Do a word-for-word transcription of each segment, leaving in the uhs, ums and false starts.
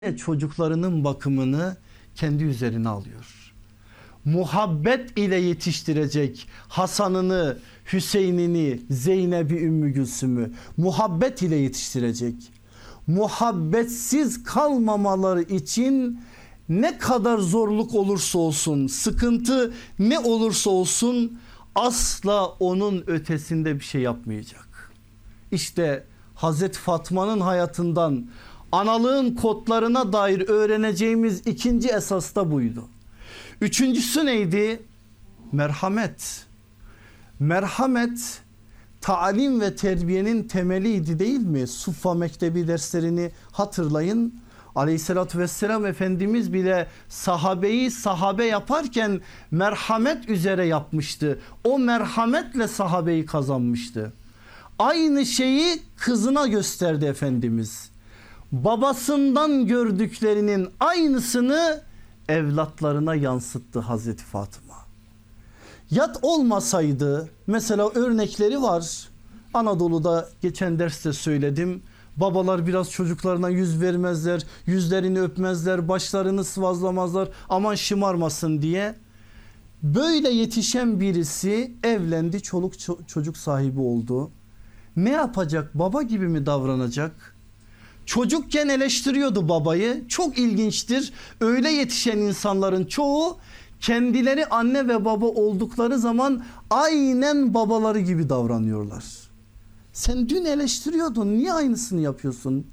çocuklarının bakımını kendi üzerine alıyor. Muhabbet ile yetiştirecek Hasan'ını, Hüseyin'ini, Zeynep'i, Ümmü Gülsüm'ü muhabbet ile yetiştirecek. Muhabbetsiz kalmamaları için ne kadar zorluk olursa olsun, sıkıntı ne olursa olsun asla onun ötesinde bir şey yapmayacak. İşte Hazreti Fatma'nın hayatından analığın kodlarına dair öğreneceğimiz ikinci esas da buydu. Üçüncüsü neydi? Merhamet. Merhamet talim ve terbiyenin temeliydi değil mi? Suffa Mektebi derslerini hatırlayın. Aleyhissalatü vesselam Efendimiz bile sahabeyi sahabe yaparken merhamet üzere yapmıştı. O merhametle sahabeyi kazanmıştı. Aynı şeyi kızına gösterdi Efendimiz. Babasından gördüklerinin aynısını evlatlarına yansıttı Hazreti Fatıma. Yat olmasaydı, mesela örnekleri var. Anadolu'da geçen derste söyledim. Babalar biraz çocuklarına yüz vermezler, yüzlerini öpmezler, başlarını sıvazlamazlar, aman şımarmasın diye. Böyle yetişen birisi evlendi, çoluk çocuk sahibi oldu. Ne yapacak? Baba gibi mi davranacak? Çocukken eleştiriyordu babayı. Çok ilginçtir. Öyle yetişen insanların çoğu kendileri anne ve baba oldukları zaman aynen babaları gibi davranıyorlar. Sen dün eleştiriyordun, niye aynısını yapıyorsun?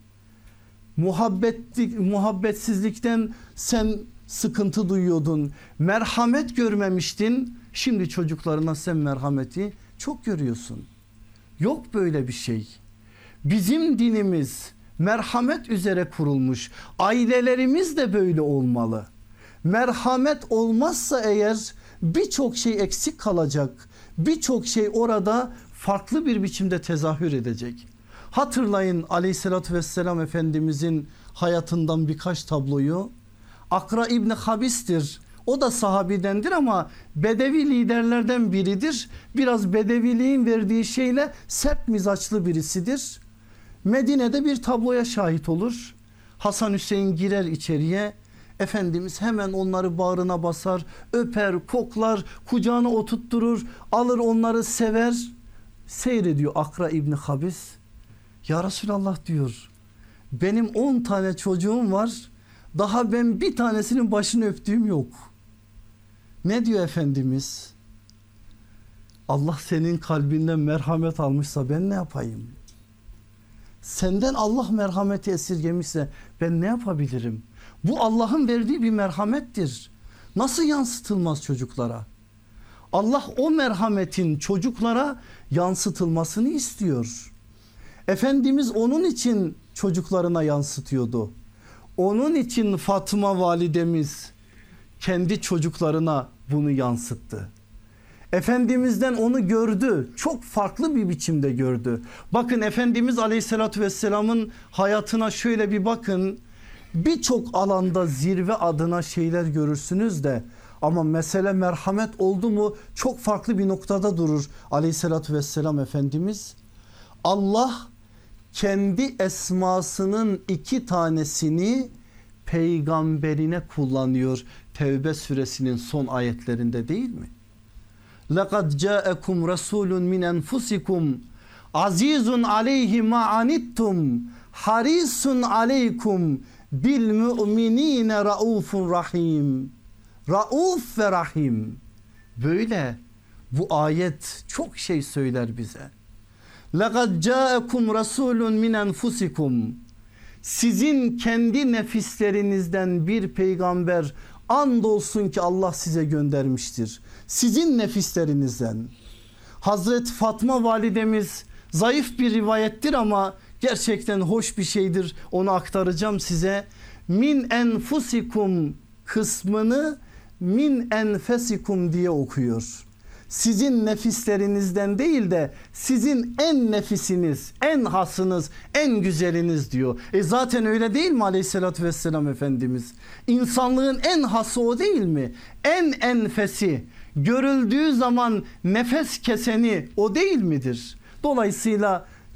Muhabbetlik, muhabbetsizlikten sen sıkıntı duyuyordun. Merhamet görmemiştin. Şimdi çocuklarına sen merhameti çok görüyorsun. Yok böyle bir şey. Bizim dinimiz merhamet üzere kurulmuş. Ailelerimiz de böyle olmalı. Merhamet olmazsa eğer birçok şey eksik kalacak. Birçok şey orada farklı bir biçimde tezahür edecek. Hatırlayın Aleyhissalatü vesselam Efendimizin hayatından birkaç tabloyu. Akra İbni Habis'tir. O da sahabidendir ama bedevi liderlerden biridir. Biraz bedeviliğin verdiği şeyle sert mizaçlı birisidir. Medine'de bir tabloya şahit olur. Hasan Hüseyin girer içeriye. Efendimiz hemen onları bağrına basar, öper, koklar, kucağına oturtturur, alır onları sever. Seyrediyor Akra İbni Habis. Ya Resulallah diyor, benim on tane çocuğum var, daha ben bir tanesinin başını öptüğüm yok. Ne diyor Efendimiz? Allah senin kalbinden merhamet almışsa ben ne yapayım? Senden Allah merhameti esirgemişse ben ne yapabilirim? Bu Allah'ın verdiği bir merhamettir. Nasıl yansıtılmaz çocuklara? Allah o merhametin çocuklara yansıtılmasını istiyor. Efendimiz onun için çocuklarına yansıtıyordu. Onun için Fatma validemiz kendi çocuklarına bunu yansıttı. Efendimizden onu gördü. Çok farklı bir biçimde gördü. Bakın Efendimiz Aleyhisselatü Vesselam'ın hayatına şöyle bir bakın. Birçok alanda zirve adına şeyler görürsünüz de ama mesele merhamet oldu mu çok farklı bir noktada durur Aleyhisselatü Vesselam Efendimiz. Allah kendi esmasının iki tanesini peygamberine kullanıyor. Tevbe suresinin son ayetlerinde değil mi? لَقَدْ جَاءَكُمْ رَسُولٌ مِنْ أَنْفُسِكُمْ عَزِيزٌ عَلَيْهِ مَا عَنِتُّمْ حَرِيصٌ عَلَيْكُمْ بِالْمُؤْمِنِينَ رَؤُوفٌ rahim. Rauf ve Rahim. Böyle bu ayet çok şey söyler bize. لَقَدْ جَاءَكُمْ رَسُولٌ مِنْ أَنْفُسِكُمْ Sizin kendi nefislerinizden bir peygamber andolsun ki Allah size göndermiştir. Sizin nefislerinizden. Hazreti Fatma validemiz zayıf bir rivayettir ama gerçekten hoş bir şeydir. Onu aktaracağım size. Min enfusikum kısmını min enfesikum diye okuyor. Sizin nefislerinizden değil de sizin en nefisiniz, en hasınız, en güzeliniz diyor. E zaten öyle değil mi Aleyhisselatü Vesselam Efendimiz? İnsanlığın en hası o değil mi? En enfesi, görüldüğü zaman nefes keseni o değil midir? Dolayısıyla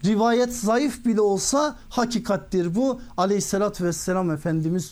Rivayet zayıf bile olsa hakikattir bu. Aleyhissalatü vesselam Efendimiz